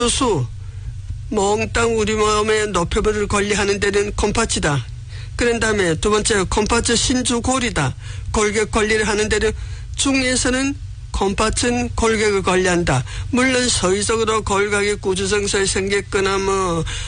수 몽땅 우리 몸에 노폐물을 관리하는 데는 콩팥이다. 그런 다음에 두 번째 콩팥은 신주골이다. 골격 관리를 하는 데는 중에서는 콩팥은 골격을 관리한다. 물론 서의적으로 골격에 구조증상이 생겼거나